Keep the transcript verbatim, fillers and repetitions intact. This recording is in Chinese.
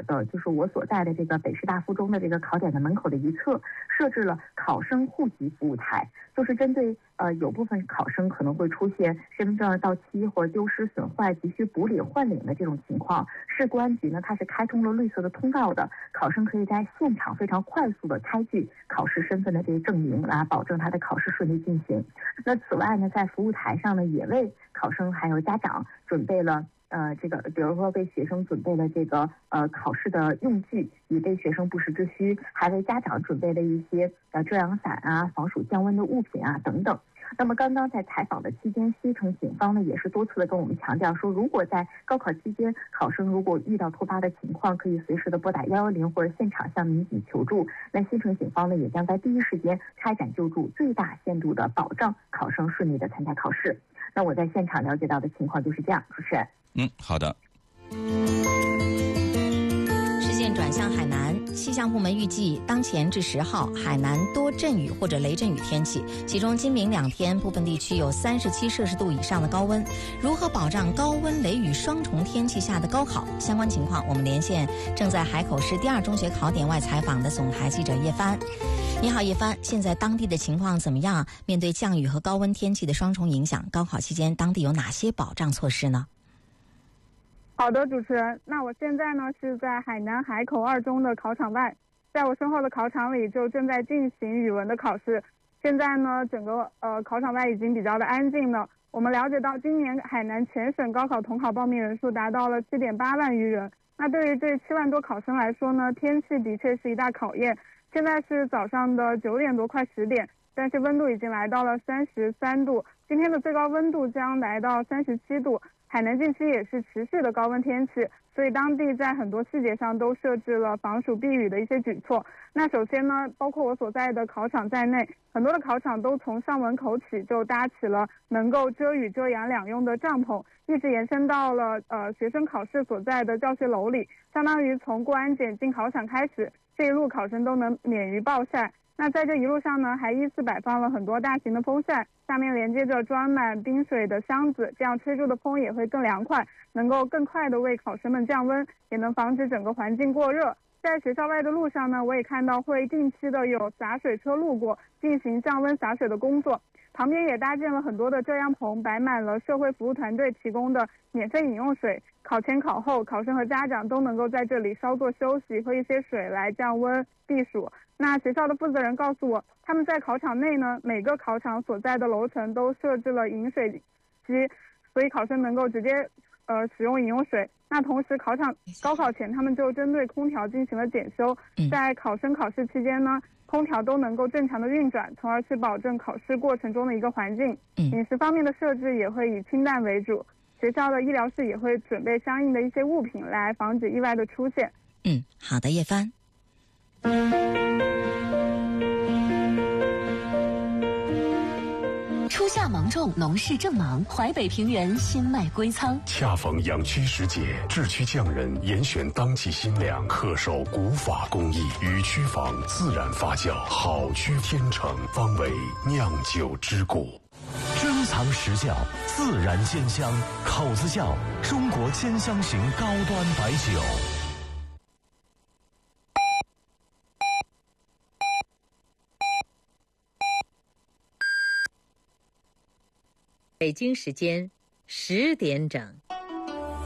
的就是我所在的这个北师大附中的这个考点的门口的一侧设置了考生户籍服务台，就是针对呃有部分考生可能会出现身份证到期或者丢失损坏急需补领换领的这种情况，市公安局呢它是开通了绿色的通道的，考生可以在现场非常快速的开具考试身份的这个证明来保证他的考试顺利进行。那此外呢，在服务台上呢也为考生还有家长准备了呃，这个比如说为学生准备了这个呃考试的用具，以备学生不时之需，还为家长准备了一些呃遮阳伞啊、防暑降温的物品啊等等。那么刚刚在采访的期间，西城警方呢也是多次的跟我们强调说，如果在高考期间考生如果遇到突发的情况，可以随时的拨打幺幺零或者现场向民警求助。那西城警方呢也将在第一时间开展救助，最大限度的保障考生顺利的参加考试。那我在现场了解到的情况就是这样，主持人。 嗯，好的。 视线转向海南，气象部门预计当前至十号，海南多阵雨或者雷阵雨天气，其中今明两天部分地区有三十七摄氏度以上的高温。如何保障高温雷雨双重天气下的高考？相关情况，我们连线正在海口市第二中学考点外采访的总台记者叶帆。你好，叶帆，现在当地的情况怎么样？面对降雨和高温天气的双重影响，高考期间当地有哪些保障措施呢？ 好的，主持人，那我现在呢是在海南海口二中的考场外，在我身后的考场里就正在进行语文的考试。现在呢，整个呃考场外已经比较的安静了。我们了解到，今年海南全省高考统考报名人数达到了七点八万余人。那对于这七万多考生来说呢，天气的确是一大考验。现在是早上的九点多，快十点，但是温度已经来到了三十三度，今天的最高温度将来到三十七度。海南近期也是持续的高温天气，所以当地在很多细节上都设置了防暑避雨的一些举措。那首先呢，包括我所在的考场在内，很多的考场都从上门口起就搭起了能够遮雨遮阳两用的帐篷，一直延伸到了呃学生考试所在的教学楼里，相当于从过安检进考场开始，这一路考生都能免于暴晒。那在这一路上呢，还依次摆放了很多大型的风扇，下面连接着装满冰水的箱子，这样吹出的风也会更凉快，能够更快的为考生们降温，也能防止整个环境过热。在学校外的路上呢，我也看到会定期的有洒水车路过，进行降温洒水的工作。旁边也搭建了很多的遮阳棚，摆满了社会服务团队提供的免费饮用水。考前考后，考生和家长都能够在这里稍作休息，喝一些水来降温避暑。那学校的负责人告诉我，他们在考场内呢，每个考场所在的楼层都设置了饮水机，所以考生能够直接呃使用饮用水。那同时考场高考前他们就针对空调进行了检修，在考生考试期间呢，空调都能够正常的运转，从而去保证考试过程中的一个环境。饮食方面的设置也会以清淡为主，学校的医疗室也会准备相应的一些物品来防止意外的出现。 嗯，好的，叶帆。 初夏芒种，农事正忙，淮北平原新麦归仓。 恰逢养区时节，制区匠人严选当季新粮，恪守古法工艺，与区房自然发酵，好区天成，方为酿酒之谷。 珍藏实窖，自然鲜香，口子窖，中国兼香型高端白酒。 北京时间十点整。